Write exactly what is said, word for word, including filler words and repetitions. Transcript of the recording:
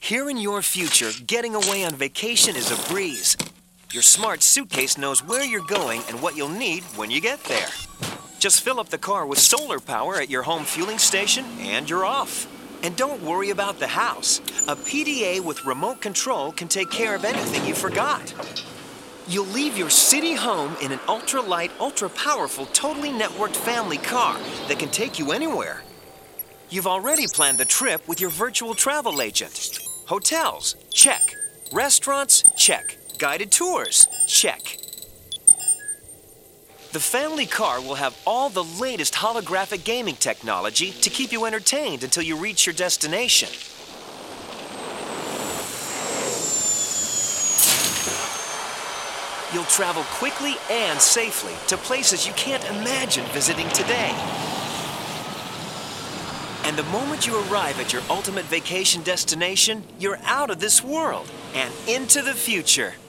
Here in your future, getting away on vacation is a breeze. Your smart suitcase knows where you're going and what you'll need when you get there. Just fill up the car with solar power at your home fueling station and you're off. And don't worry about the house. A P D A with remote control can take care of anything you forgot. You'll leave your city home in an ultra-light, ultra-powerful, totally networked family car that can take you anywhere. You've already planned the trip with your virtual travel agent. Hotels, check. Restaurants, check. Guided tours, check. The family car will have all the latest holographic gaming technology to keep you entertained until you reach your destination. You'll travel quickly and safely to places you can't imagine visiting today. And the moment you arrive at your ultimate vacation destination, you're out of this world and into the future.